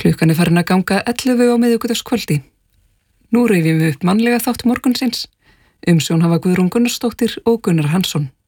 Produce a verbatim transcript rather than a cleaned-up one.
Klukkan er farin að ganga ellefu á miðvikudagskvöldi. Nú rifjum við upp mannlega þátt morgunsins. Umsjón hafa Guðrún Gunnarsdóttir og Gunnar Hansson.